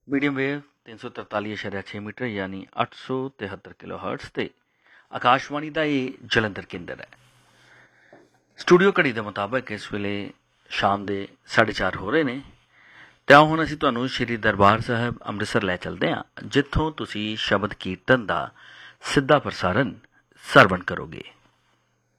Medium wave 343.6 metre ਯਾਨੀ 873 kilo hertz ਤੇ ਆਕਾਸ਼ਵਾਣੀ ਦਾ ਇਹ ਜਲੰਧਰ ਕੇਂਦਰ ਹੈ। ਸਟੂਡੀਓ ਘੜੀ ਦੇ ਮੁਤਾਬਕ ਇਸ ਵੇਲੇ ਸ਼ਾਮ ਦੇ 4:30 ਹੋ ਰਹੇ ਨੇ ਤੇ ਆਓ ਹੁਣ ਅਸੀਂ ਤੁਹਾਨੂੰ ਸ਼੍ਰੀ ਦਰਬਾਰ ਸਾਹਿਬ ਅੰਮ੍ਰਿਤਸਰ ਲੈ ਚੱਲਦੇ ਹਾਂ, ਜਿੱਥੋਂ ਤੁਸੀਂ ਸ਼ਬਦ ਕੀਰਤਨ ਦਾ ਸਿੱਧਾ ਪ੍ਰਸਾਰਨ ਸਰਵਣ ਕਰੋਗੇ।